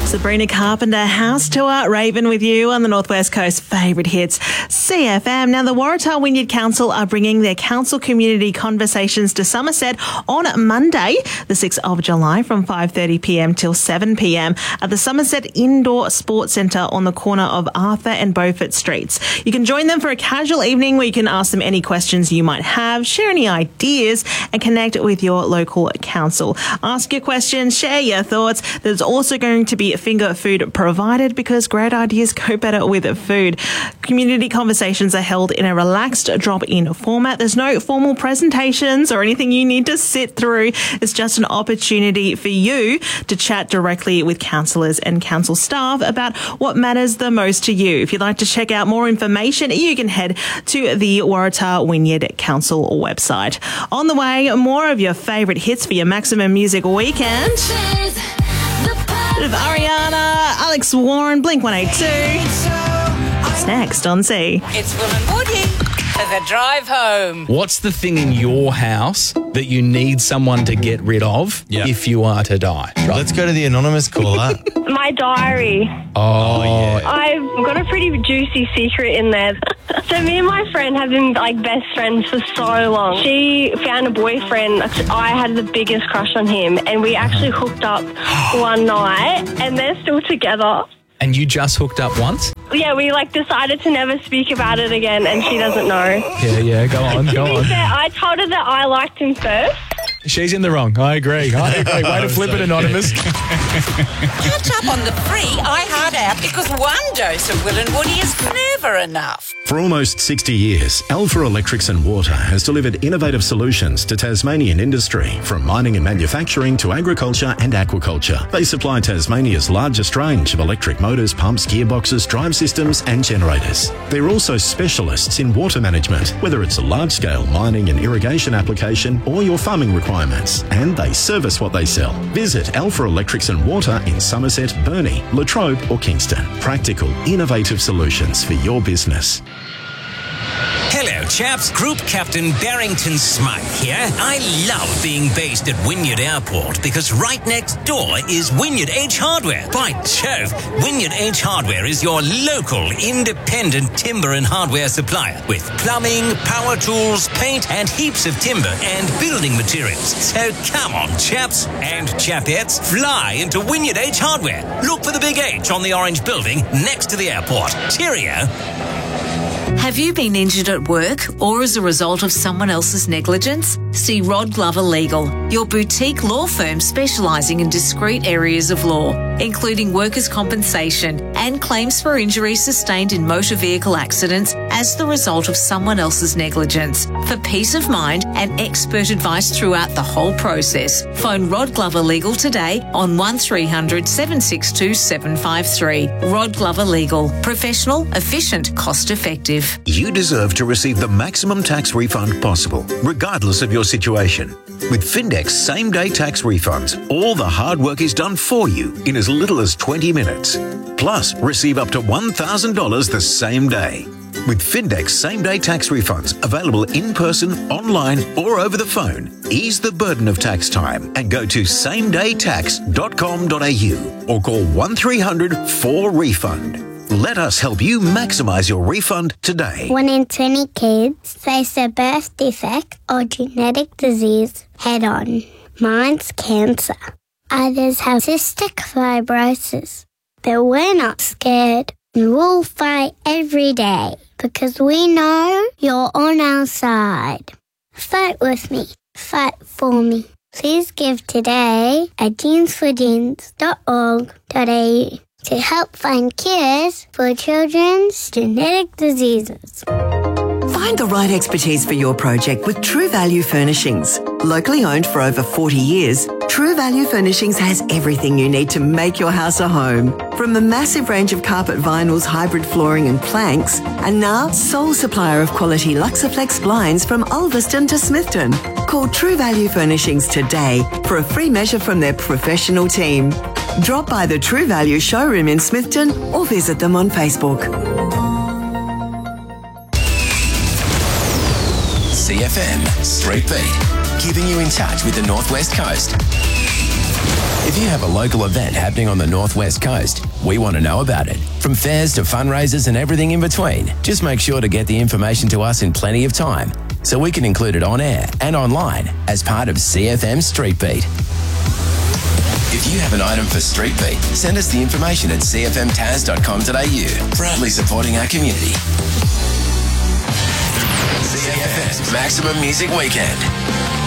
Sabrina Carpenter, House Tour, Raven with you on the Northwest Coast favourite hits, CFM. Now, the Waratah Wynyard Council are bringing their council community conversations to Somerset on Monday, the 6th of July from 5:30pm till 7pm at the Somerset Indoor Sports Centre on the corner of Arthur and Beaufort Streets. You can join them for a casual evening where you can ask them any questions you might have, share any ideas and connect with your local council. Ask your questions, share your thoughts. There's also going to be finger food provided because great ideas go better with food. Community conversations are held in a relaxed drop-in format. There's no formal presentations or anything you need to sit through. It's just an opportunity for you to chat directly with councillors and council staff about what matters the most to you. If you'd like to check out more information, you can head to the Waratah Wynyard Council website. On the way, more of your favourite hits for your Maximum Music weekend. Bit of Ariana, Alex Warren, Blink-182. It's next on C. It's Will and Woody for the drive home. What's the thing in your house that you need someone to get rid of if you are to die? Let's go to the anonymous caller. My diary. Oh, yeah. I've got a pretty juicy secret in there. So me and my friend have been best friends for so long. She found a boyfriend. I had the biggest crush on him and we actually hooked up one night and they're still together. And you just hooked up once? Yeah, we decided to never speak about it again and she doesn't know. Yeah, go on. To be fair, I told her that I liked him first. She's in the wrong. I agree. Way to flip it, Anonymous. Catch up on the free iHeart app because one dose of Will and Woody is never enough. For almost 60 years, Alpha Electrics and Water has delivered innovative solutions to Tasmanian industry, from mining and manufacturing to agriculture and aquaculture. They supply Tasmania's largest range of electric motors, pumps, gearboxes, drive systems and generators. They're also specialists in water management, whether it's a large-scale mining and irrigation application or your farming requirements, and they service what they sell. Visit Alpha Electrics and Water in Somerset, Burnie, Latrobe or Kingston. Practical, innovative solutions for your business. Hello, chaps. Group Captain Barrington Smythe here. I love being based at Wynyard Airport because right next door is Wynyard H Hardware. By Jove, Wynyard H Hardware is your local independent timber and hardware supplier with plumbing, power tools, paint and heaps of timber and building materials. So come on, chaps and chapettes, fly into Wynyard H Hardware. Look for the big H on the orange building next to the airport. Cheerio. Have you been injured at work or as a result of someone else's negligence? See Rod Glover Legal, your boutique law firm specialising in discrete areas of law, including workers' compensation and claims for injuries sustained in motor vehicle accidents as the result of someone else's negligence. For peace of mind and expert advice throughout the whole process, phone Rod Glover Legal today on 1300 762 753. Rod Glover Legal. Professional, efficient, cost effective. You deserve to receive the maximum tax refund possible, regardless of your situation. With Findex same-day tax refunds, all the hard work is done for you in as little as 20 minutes. Plus, receive up to $1,000 the same day. With Findex same-day tax refunds available in person, online or over the phone, ease the burden of tax time and go to samedaytax.com.au or call 1300 4REFUND. Let us help you maximise your refund today. 1 in 20 kids face a birth defect or genetic disease head-on. Mine's cancer. Others have cystic fibrosis. But we're not scared. We'll fight every day because we know you're on our side. Fight with me. Fight for me. Please give today at jeansforjeans.org.au to help find cures for children's genetic diseases. Find the right expertise for your project with True Value Furnishings. Locally owned for over 40 years, True Value Furnishings has everything you need to make your house a home. From a massive range of carpet vinyls, hybrid flooring and planks, and now sole supplier of quality Luxaflex blinds from Ulverston to Smithton. Call True Value Furnishings today for a free measure from their professional team. Drop by the True Value showroom in Smithton or visit them on Facebook. CFM Street Beat, keeping you in touch with the Northwest Coast. If you have a local event happening on the Northwest Coast, we want to know about it. From fairs to fundraisers and everything in between, just make sure to get the information to us in plenty of time so we can include it on air and online as part of CFM Street Beat. If you have an item for Street Beat, send us the information at cfmtaz.com.au. Proudly supporting our community. CFM's Maximum Music Weekend.